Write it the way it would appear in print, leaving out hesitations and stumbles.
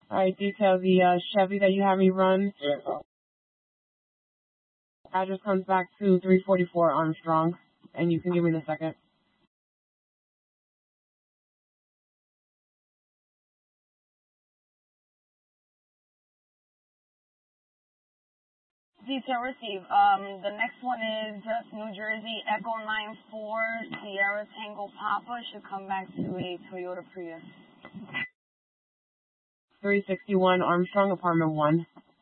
All right, detail the Chevy that you have me run. Yeah. Address comes back to 344 Armstrong, and you can give me the second. Detail receive. The next one is New Jersey Echo 94 Sierra Tango Papa. Should come back to a Toyota Prius. 361 Armstrong, apartment 1.